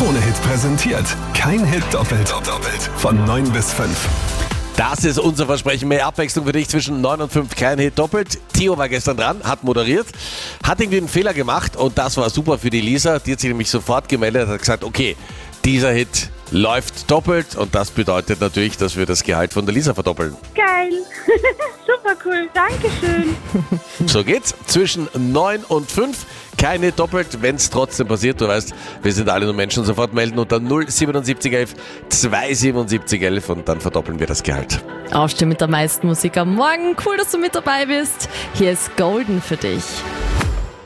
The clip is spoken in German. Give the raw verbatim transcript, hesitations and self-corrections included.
Krone-Hit präsentiert. Kein Hit doppelt. Doppelt. Von neun bis fünf. Das ist unser Versprechen. Mehr Abwechslung für dich zwischen neun und fünf. Kein Hit doppelt. Theo war gestern dran, hat moderiert, hat irgendwie einen Fehler gemacht und das war super für die Lisa. Die hat sich nämlich sofort gemeldet, hat gesagt, okay, dieser Hit läuft doppelt und das bedeutet natürlich, dass wir das Gehalt von der Lisa verdoppeln. Geil. Super cool. Dankeschön. So geht's. Zwischen neun und fünf. Kein Hit doppelt, wenn es trotzdem passiert. Du weißt, wir sind alle nur Menschen. Sofort melden unter null siebenundsiebzig elf zweihundertsiebenundsiebzig elf und dann verdoppeln wir das Gehalt. Aufstehen mit der meisten Musik am Morgen. Cool, dass du mit dabei bist. Hier ist Golden für dich.